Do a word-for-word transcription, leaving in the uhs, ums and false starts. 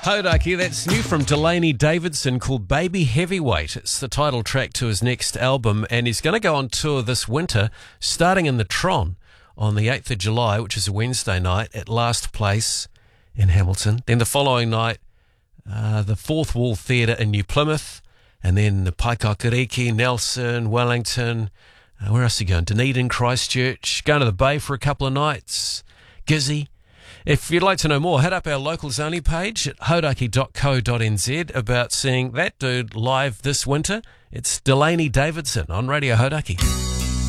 Hodaki, that's new from Delaney Davidson called Baby Heavyweight. It's the title track to his next album, and he's going to go on tour this winter, starting in the Tron on the eighth of July, which is a Wednesday night, at Last Place in Hamilton. Then the following night, uh, the Fourth Wall Theatre in New Plymouth, and then the Paikakariki, Nelson, Wellington, uh, where else are you going? Dunedin, Christchurch, going to the Bay for a couple of nights, Gizzy. If you'd like to know more, head up our locals only page at hodaki dot co dot n z about seeing that dude live this winter. It's Delaney Davidson on Radio Hodaki.